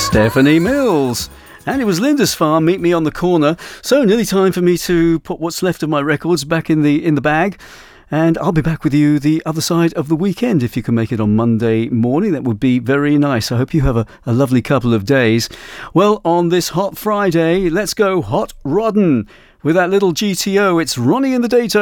Stephanie Mills. And it was Linda's Farm, Meet Me on the Corner. So nearly time for me to put what's left of my records back in the bag. And I'll be back with you the other side of the weekend. If you can make it on Monday morning, that would be very nice. I hope you have a lovely couple of days. Well, on this hot Friday, let's go hot roddin' with that little GTO. It's Ronnie in the Daytime.